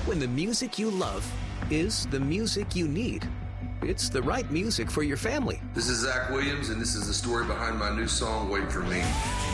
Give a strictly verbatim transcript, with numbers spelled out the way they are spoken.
When the music you love is the music you need. It's the right music for your family. This is Zach Williams, and this is the story behind my new song, Wait For Me.